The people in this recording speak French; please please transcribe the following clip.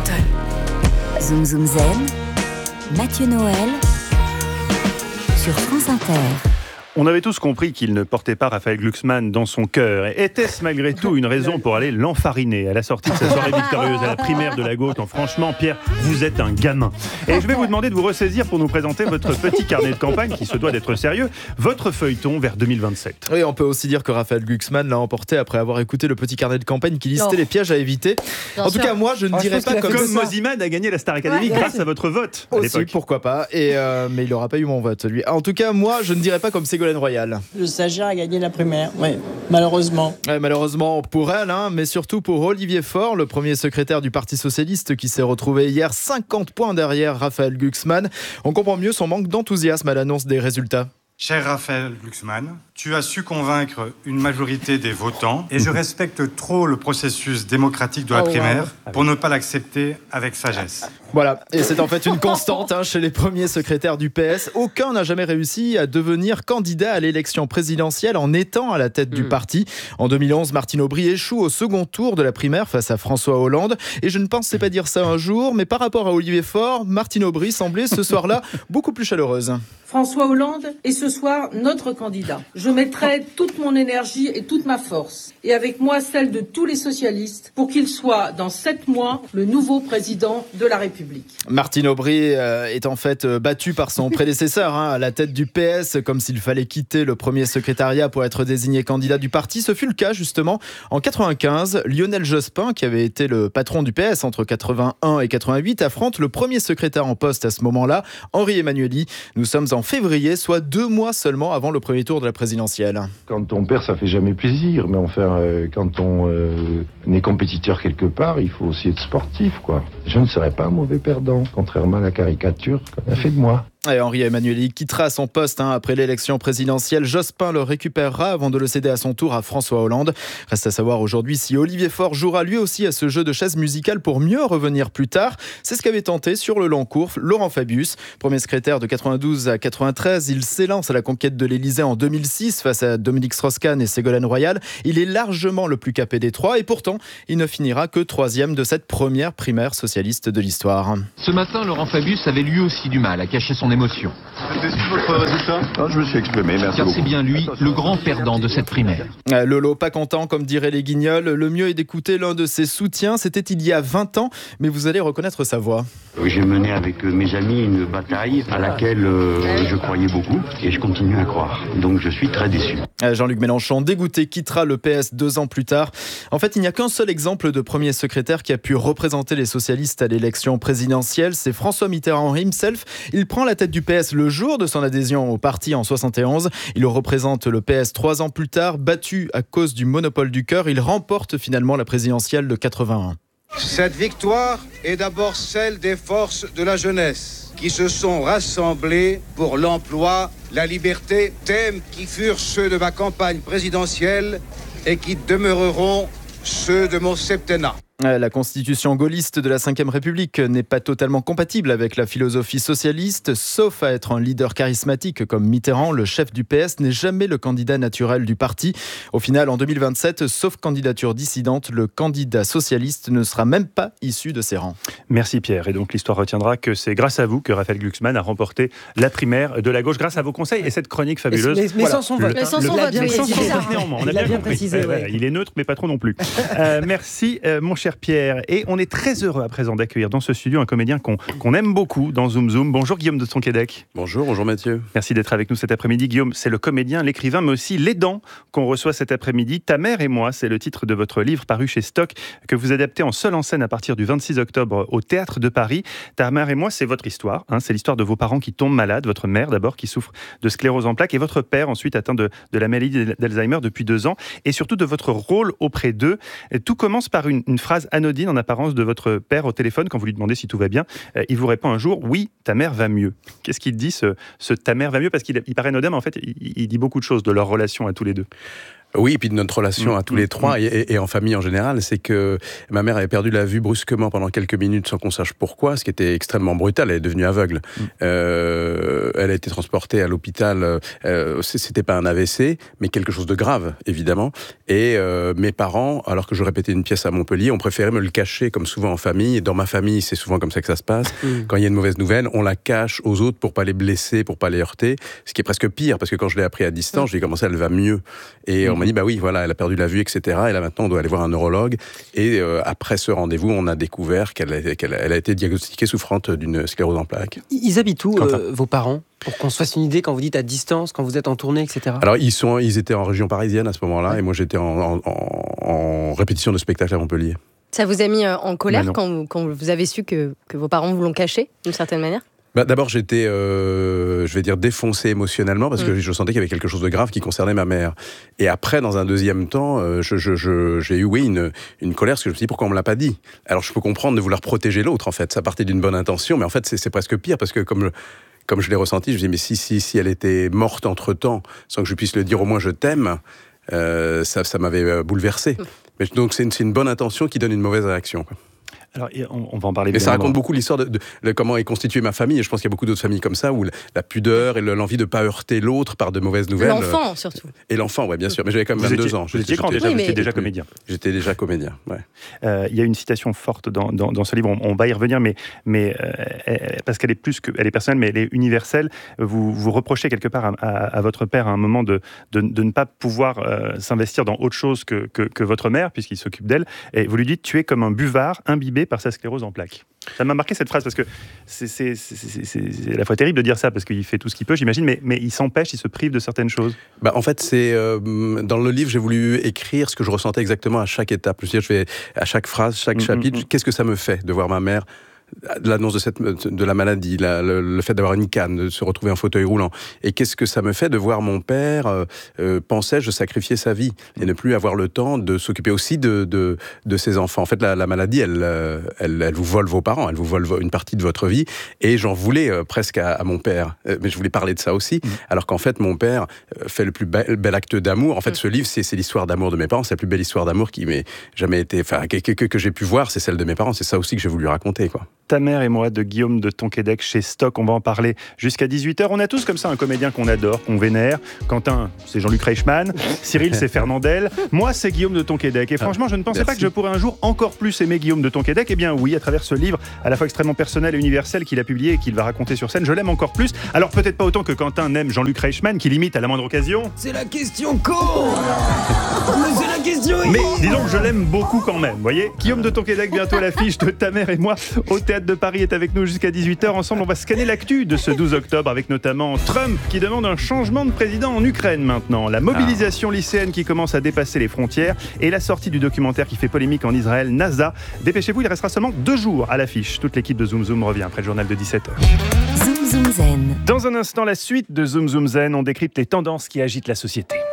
Zoom Zoom Zen, Mathieu Noël sur France Inter. On avait tous compris qu'il ne portait pas Raphaël Glucksmann dans son cœur. Était-ce malgré tout une raison pour aller l'enfariner à la sortie de sa soirée victorieuse à la primaire de la gauche? Franchement, Pierre, vous êtes un gamin. Et je vais vous demander de vous ressaisir pour nous présenter votre petit carnet de campagne qui se doit d'être sérieux, votre feuilleton vers 2027. Oui, on peut aussi dire que Raphaël Glucksmann l'a emporté après avoir écouté le petit carnet de campagne qui listait les pièges à éviter. En tout cas, moi, je ne dirais pas comme Moziman a gagné la Star Academy grâce à votre vote à aussi, l'époque. pourquoi pas. Mais il n'aura pas eu mon vote, lui. En tout cas, moi, je ne dirais pas comme Ségolène Royal. Le stagiaire a gagné la primaire, oui, malheureusement. Malheureusement pour elle, mais surtout pour Olivier Faure, le premier secrétaire du Parti Socialiste qui s'est retrouvé hier 50 points derrière Raphaël Glucksmann. On comprend mieux son manque d'enthousiasme à l'annonce des résultats. Cher Raphaël Glucksmann, tu as su convaincre une majorité des votants et je respecte trop le processus démocratique de la primaire pour ne pas l'accepter avec sagesse. Voilà, et c'est en fait une constante chez les premiers secrétaires du PS. Aucun n'a jamais réussi à devenir candidat à l'élection présidentielle en étant à la tête du parti. En 2011, Martine Aubry échoue au second tour de la primaire face à François Hollande. Et je ne pensais pas dire ça un jour, mais par rapport à Olivier Faure, Martine Aubry semblait ce soir-là beaucoup plus chaleureuse. François Hollande est ce soir notre candidat. Je mettrai toute mon énergie et toute ma force, et avec moi celle de tous les socialistes, pour qu'il soit dans 7 mois le nouveau président de la République. Martine Aubry est en fait battue par son prédécesseur à la tête du PS, comme s'il fallait quitter le premier secrétariat pour être désigné candidat du parti. Ce fut le cas justement en 95. Lionel Jospin, qui avait été le patron du PS entre 81 et 88, affronte le premier secrétaire en poste à ce moment-là, Henri Emmanuelli. Nous sommes en février, soit 2 mois seulement avant le premier tour de la présidentielle. Quand on perd, ça fait jamais plaisir, mais enfin, quand on est compétiteur quelque part, il faut aussi être sportif, quoi. Je ne serais pas un mauvais perdant, contrairement à la caricature qu'on a fait de moi. Et Henri Emmanuelli quittera son poste après l'élection présidentielle. Jospin le récupérera avant de le céder à son tour à François Hollande. Reste à savoir aujourd'hui si Olivier Faure jouera lui aussi à ce jeu de chaises musicales pour mieux revenir plus tard. C'est ce qu'avait tenté sur le long cours Laurent Fabius. Premier secrétaire de 92 à 93, il s'élance à la conquête de l'Élysée en 2006 face à Dominique Strauss-Kahn et Ségolène Royal. Il est largement le plus capé des trois et pourtant, il ne finira que 3e de cette première primaire socialiste de l'histoire. Ce matin, Laurent Fabius avait lui aussi du mal à cacher son émotion. Vous êtes déçu de votre résultat ? Non, je me suis exprimé, merci Car beaucoup. c'est bien lui, le grand perdant de cette primaire. Lolo, pas content, comme diraient les Guignols. Le mieux est d'écouter l'un de ses soutiens. C'était il y a 20 ans, mais vous allez reconnaître sa voix. J'ai mené avec mes amis une bataille à laquelle je croyais beaucoup et je continue à croire. Donc je suis très déçu. Jean-Luc Mélenchon, dégoûté, quittera le PS 2 ans plus tard. En fait, il n'y a qu'un seul exemple de premier secrétaire qui a pu représenter les socialistes à l'élection présidentielle. C'est François Mitterrand himself. Il prend la tête du PS le jour de son adhésion au parti en 71. Il représente le PS 3 ans plus tard. Battu à cause du monopole du cœur, il remporte finalement la présidentielle de 81. Cette victoire est d'abord celle des forces de la jeunesse qui se sont rassemblées pour l'emploi, la liberté, thèmes qui furent ceux de ma campagne présidentielle et qui demeureront ceux de mon septennat. La constitution gaulliste de la Ve République n'est pas totalement compatible avec la philosophie socialiste, sauf à être un leader charismatique comme Mitterrand, le chef du PS n'est jamais le candidat naturel du parti. Au final, en 2027, sauf candidature dissidente, le candidat socialiste ne sera même pas issu de ses rangs. Merci Pierre. Et donc l'histoire retiendra que c'est grâce à vous que Raphaël Glucksmann a remporté la primaire de la gauche, grâce à vos conseils et cette chronique fabuleuse. Mais sans son vote. Mais sans son vote, néanmoins. On a bien précisé. Il est neutre, mais pas trop non plus. Merci, mon cher Pierre. Et on est très heureux à présent d'accueillir dans ce studio un comédien qu'on aime beaucoup dans Zoom Zoom. Bonjour Guillaume de Tonquédec. Bonjour Mathieu. Merci d'être avec nous cet après-midi. Guillaume, c'est le comédien, l'écrivain, mais aussi l'aidant qu'on reçoit cet après-midi. Ta mère et moi, c'est le titre de votre livre paru chez Stock, que vous adaptez en seul en scène à partir du 26 octobre au Théâtre de Paris. Ta mère et moi, c'est votre histoire. C'est l'histoire de vos parents qui tombent malades, votre mère d'abord qui souffre de sclérose en plaques et votre père ensuite atteint de la maladie d'Alzheimer depuis 2 ans. Et surtout de votre rôle auprès d'eux. Tout commence par une phrase anodine en apparence de votre père au téléphone quand vous lui demandez si tout va bien. Il vous répond un jour « Oui, ta mère va mieux ». Qu'est-ce qu'il dit ce ta mère va mieux ? Parce qu'il paraît anodin, mais en fait, il dit beaucoup de choses de leur relation à tous les deux. Oui, et puis de notre relation à tous les trois et en famille en général, c'est que ma mère avait perdu la vue brusquement pendant quelques minutes sans qu'on sache pourquoi, ce qui était extrêmement brutal. Elle est devenue aveugle. Elle a été transportée à l'hôpital. C'était pas un AVC, mais quelque chose de grave, évidemment. Et mes parents, alors que je répétais une pièce à Montpellier, ont préféré me le cacher, comme souvent en famille. Et dans ma famille, c'est souvent comme ça que ça se passe. Quand il y a une mauvaise nouvelle, on la cache aux autres pour pas les blesser, pour pas les heurter. Ce qui est presque pire, parce que quand je l'ai appris à distance, j'ai commencé, elle va mieux. Et on m'a dit, bah oui, voilà, elle a perdu la vue, etc. Et là, maintenant, on doit aller voir un neurologue. Et après ce rendez-vous, on a découvert qu'elle a été diagnostiquée souffrante d'une sclérose en plaques. Ils habitent où, vos parents ? Pour qu'on se fasse une idée, quand vous dites à distance, quand vous êtes en tournée, etc. Alors, ils étaient en région parisienne à ce moment-là, et moi, j'étais en répétition de spectacle à Montpellier. Ça vous a mis en colère quand vous avez su que vos parents vous l'ont caché, d'une certaine manière ? D'abord, j'étais, je vais dire, défoncé émotionnellement parce que je sentais qu'il y avait quelque chose de grave qui concernait ma mère. Et après, dans un deuxième temps, j'ai eu, une colère parce que je me suis dit, pourquoi on me l'a pas dit ? Alors, je peux comprendre de vouloir protéger l'autre, en fait. Ça partait d'une bonne intention, mais en fait, c'est presque pire parce que comme je l'ai ressenti, je me dis, mais si elle était morte entre-temps, sans que je puisse le dire, au moins je t'aime, ça m'avait bouleversé. Mais donc, c'est une bonne intention qui donne une mauvaise réaction, quoi. Alors, on va en parler. Mais ça raconte beaucoup l'histoire de comment est constituée ma famille. Et je pense qu'il y a beaucoup d'autres familles comme ça où la pudeur et l'envie de ne pas heurter l'autre par de mauvaises nouvelles. L'enfant, surtout. Et l'enfant, oui, bien sûr. Mais j'avais quand même 22 ans. Vous étiez grand déjà, vous étiez déjà comédien. J'étais déjà comédien, ouais. Il y a une citation forte dans ce livre, on va y revenir, mais parce qu'elle est personnelle, mais elle est universelle. Vous reprochez quelque part à votre père à un moment de ne pas pouvoir s'investir dans autre chose que votre mère, puisqu'il s'occupe d'elle. Et vous lui dites, tu es comme un buvard imbibé par sa sclérose en plaques. Ça m'a marqué cette phrase parce que c'est à la fois terrible de dire ça parce qu'il fait tout ce qu'il peut, j'imagine, mais il s'empêche, il se prive de certaines choses. En fait, c'est dans le livre, j'ai voulu écrire ce que je ressentais exactement à chaque étape. Je veux dire, je vais à chaque phrase, chaque chapitre, qu'est-ce que ça me fait de voir ma mère, l'annonce de la maladie, le fait d'avoir une canne, de se retrouver en fauteuil roulant. Et qu'est-ce que ça me fait de voir mon père, pensais-je, sacrifier sa vie et ne plus avoir le temps de s'occuper aussi de ses enfants. En fait, la maladie, elle vous vole vos parents, elle vous vole une partie de votre vie. Et j'en voulais presque à mon père. Mais je voulais parler de ça aussi. Alors qu'en fait, mon père fait le plus bel acte d'amour. En fait, ce livre, c'est l'histoire d'amour de mes parents. C'est la plus belle histoire d'amour qui m'ait jamais été... Enfin, que j'ai pu voir, c'est celle de mes parents. C'est ça aussi que j'ai voulu raconter, quoi. Ta mère et moi de Guillaume de Tonquédec chez Stock. On va en parler jusqu'à 18h. On a tous comme ça un comédien qu'on adore, qu'on vénère. Quentin, c'est Jean-Luc Reichmann. Cyril, c'est Fernandel. Moi, c'est Guillaume de Tonquédec. Et franchement, je ne pensais pas que je pourrais un jour encore plus aimer Guillaume de Tonquédec. Eh bien oui, à travers ce livre, à la fois extrêmement personnel et universel qu'il a publié et qu'il va raconter sur scène, je l'aime encore plus. Alors peut-être pas autant que Quentin n'aime Jean-Luc Reichmann, qui l'imite à la moindre occasion. C'est la question c'est la question. Mais disons que je l'aime beaucoup quand même, vous voyez. Guillaume de Tonquédec, bientôt à l'affiche de Ta mère et moi au Théâtre de Paris, est avec nous jusqu'à 18h. Ensemble, on va scanner l'actu de ce 12 octobre avec notamment Trump qui demande un changement de président en Ukraine maintenant, la mobilisation lycéenne qui commence à dépasser les frontières et la sortie du documentaire qui fait polémique en Israël, NASA. Dépêchez-vous, il restera seulement 2 jours à l'affiche. Toute l'équipe de Zoom Zoom revient après le journal de 17h. Zoom Zoom Zen. Dans un instant, la suite de Zoom Zoom Zen, on décrypte les tendances qui agitent la société.